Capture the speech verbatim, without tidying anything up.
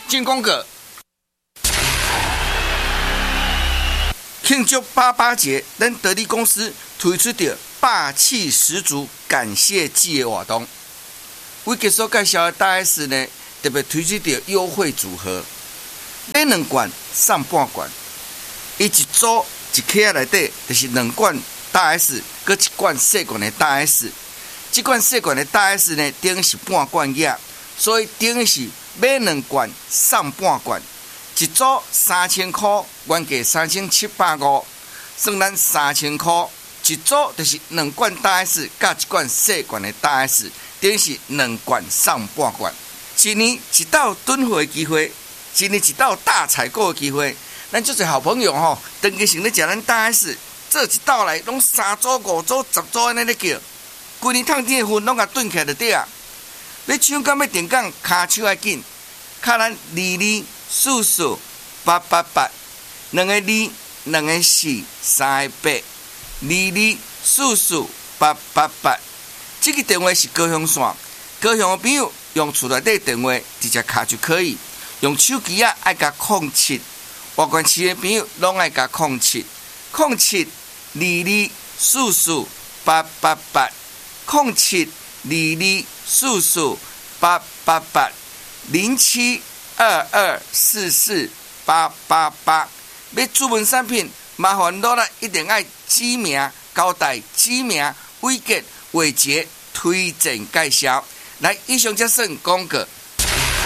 进广告。庆祝八八节，咱得力公司推出着霸气十足感谢季的活动。我给所介绍的大 S 呢，特别推出着优惠组合，买两罐送半罐。伊一组一盒内底就是两罐大 S， 搁一罐细罐的大 S。这罐细罐的大 S 呢，等于是半罐液，所以等于是买两罐送半罐。一组三千块，原价三千七百五，算咱三千块。一组就是两罐大 S 加一罐细罐的大 S， 等于是两罐送半罐。一年一道囤货的机会，一年一道大采购的机会。咱足侪好朋友吼，长期想咧食咱大 S， 做一道来拢三组、五组、十组安尼咧叫，规年趁天的份拢甲囤起来就对啊。要抢到要定岗，骹手要紧，卡咱二二四四八八八，两个二，两个四，三个八，二二四四八八八。这个电话是高雄线，高雄的朋友用厝内底电话直接卡就可以，用手机啊爱甲零七。外县市的朋友拢爱加零七零七二二四四八八八零七二二四四八八八零七二二四四八八八。要注文产品，麻烦落来一定要指名交代指名、伟杰、伟杰推荐介绍。来，以上则算广告。